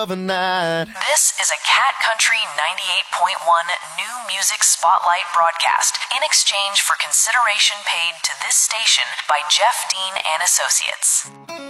of a night. This is a Cat Country 98.1 new music spotlight broadcast in exchange for consideration paid to this station by Jeff Dean and Associates.